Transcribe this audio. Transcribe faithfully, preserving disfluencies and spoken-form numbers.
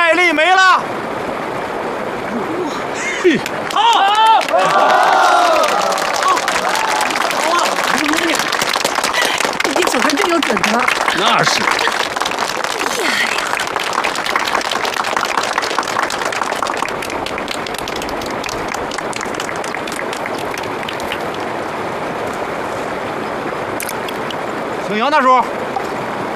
麦粒没了。嘿，好， 你手上真有准头。 那是。 厉害呀！ 请杨大叔。